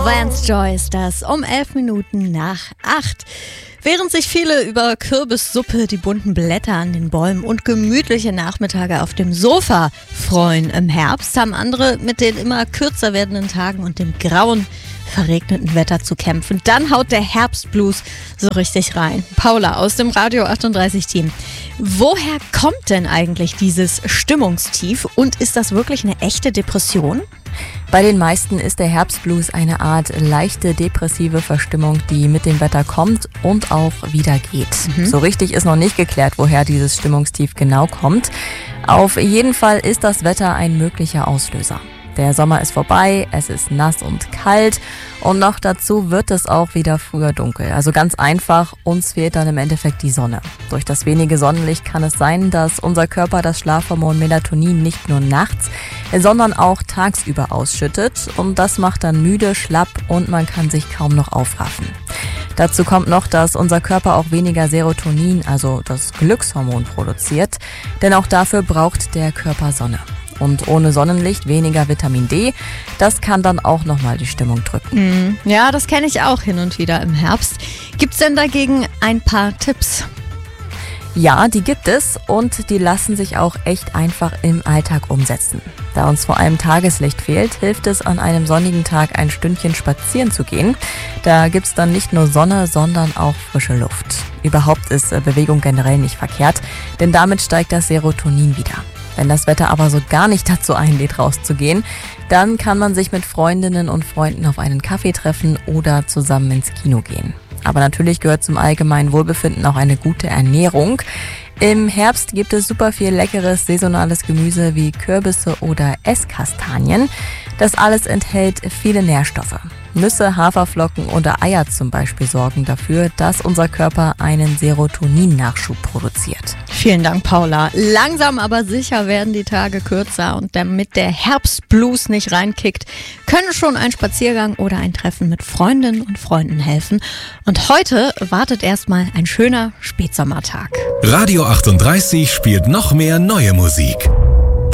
Vance Joyce, das um 11 Minuten nach 8. Während sich viele über Kürbissuppe, die bunten Blätter an den Bäumen und gemütliche Nachmittage auf dem Sofa freuen im Herbst, haben andere mit den immer kürzer werdenden Tagen und dem grauen, verregneten Wetter zu kämpfen. Dann haut der Herbstblues so richtig rein. Paula aus dem Radio 38 Team. Woher kommt denn eigentlich dieses Stimmungstief und ist das wirklich eine echte Depression? Bei den meisten ist der Herbstblues eine Art leichte depressive Verstimmung, die mit dem Wetter kommt und auch wieder geht. So richtig ist noch nicht geklärt, woher dieses Stimmungstief genau kommt. Auf jeden Fall ist das Wetter ein möglicher Auslöser. Der Sommer ist vorbei, es ist nass und kalt und noch dazu wird es auch wieder früher dunkel. Also ganz einfach, uns fehlt dann im Endeffekt die Sonne. Durch das wenige Sonnenlicht kann es sein, dass unser Körper das Schlafhormon Melatonin nicht nur nachts, sondern auch tagsüber ausschüttet und das macht dann müde, schlapp und man kann sich kaum noch aufraffen. Dazu kommt noch, dass unser Körper auch weniger Serotonin, also das Glückshormon, produziert, denn auch dafür braucht der Körper Sonne. Und ohne Sonnenlicht weniger Vitamin D. Das kann dann auch nochmal die Stimmung drücken. Ja, das kenne ich auch hin und wieder im Herbst. Gibt's denn dagegen ein paar Tipps? Ja, die gibt es und die lassen sich auch echt einfach im Alltag umsetzen. Da uns vor allem Tageslicht fehlt, hilft es an einem sonnigen Tag ein Stündchen spazieren zu gehen. Da gibt's dann nicht nur Sonne, sondern auch frische Luft. Überhaupt ist Bewegung generell nicht verkehrt, denn damit steigt das Serotonin wieder. Wenn das Wetter aber so gar nicht dazu einlädt, rauszugehen, dann kann man sich mit Freundinnen und Freunden auf einen Kaffee treffen oder zusammen ins Kino gehen. Aber natürlich gehört zum allgemeinen Wohlbefinden auch eine gute Ernährung. Im Herbst gibt es super viel leckeres saisonales Gemüse wie Kürbisse oder Esskastanien. Das alles enthält viele Nährstoffe. Nüsse, Haferflocken oder Eier zum Beispiel sorgen dafür, dass unser Körper einen Serotonin-Nachschub produziert. Vielen Dank, Paula. Langsam aber sicher werden die Tage kürzer und damit der Herbstblues nicht reinkickt, können schon ein Spaziergang oder ein Treffen mit Freundinnen und Freunden helfen. Und heute wartet erstmal ein schöner Spätsommertag. Radio 38 spielt noch mehr neue Musik.